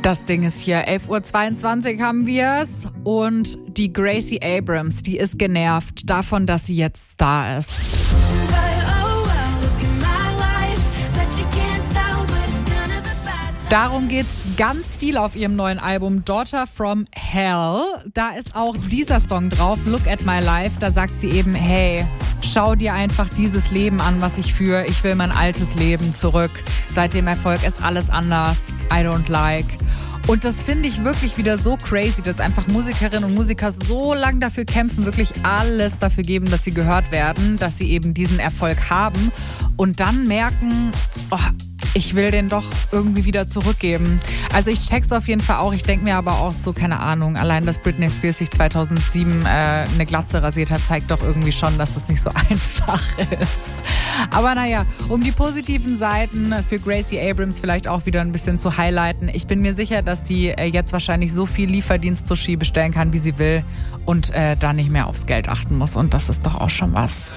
Das Ding ist hier, 11:22 Uhr haben wir's und die Gracie Abrams, die ist genervt davon, dass sie jetzt Star ist. Darum geht's ganz viel auf ihrem neuen Album Daughter from Hell. Da ist auch dieser Song drauf, Look at My Life. Da sagt sie eben, hey, schau dir einfach dieses Leben an, was ich führe. Ich will mein altes Leben zurück. Seit dem Erfolg ist alles anders. I don't like. Und das finde ich wirklich wieder so crazy, dass einfach Musikerinnen und Musiker so lange dafür kämpfen, wirklich alles dafür geben, dass sie gehört werden, dass sie eben diesen Erfolg haben und dann merken, oh, ich will den doch irgendwie wieder zurückgeben. Also ich check's auf jeden Fall auch. Ich denke mir aber auch so, keine Ahnung, allein, dass Britney Spears sich 2007 eine Glatze rasiert hat, zeigt doch irgendwie schon, dass das nicht so einfach ist. Aber naja, um die positiven Seiten für Gracie Abrams vielleicht auch wieder ein bisschen zu highlighten. Ich bin mir sicher, dass sie jetzt wahrscheinlich so viel Lieferdienst-Sushi bestellen kann, wie sie will und da nicht mehr aufs Geld achten muss. Und das ist doch auch schon was.